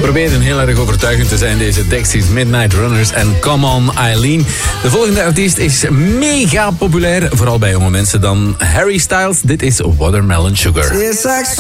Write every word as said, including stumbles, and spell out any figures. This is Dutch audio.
Proberen heel erg overtuigend te zijn, deze Dexys Midnight Runners en Come On Eileen. De volgende artiest is mega populair, vooral bij jonge mensen dan Harry Styles. Dit is Watermelon Sugar.